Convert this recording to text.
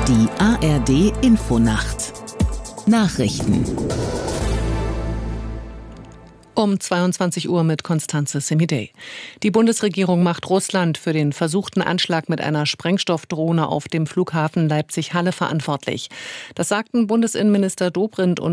Die ARD Infonacht Nachrichten um 22 Uhr mit Constanze Semidey. Die Bundesregierung macht Russland für den versuchten Anschlag mit einer Sprengstoffdrohne auf dem Flughafen Leipzig-Halle verantwortlich. Das sagten Bundesinnenminister Dobrindt und